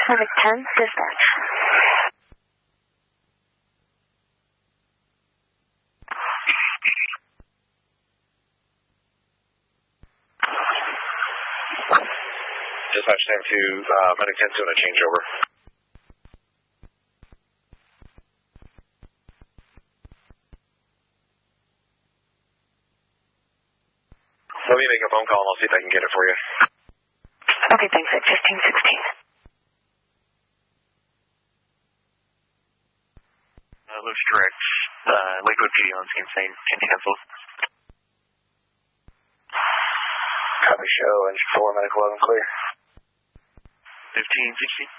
Medic 10, dispatch. Dispatch stand to Medic 10 doing a changeover. Let me make a phone call and I'll see if I can get it for you. Okay, thanks. At 1516. Looks correct. Lakewood PD on scene saying, can you cancel? Copy show, engine 4, Medic 11 clear. 1516.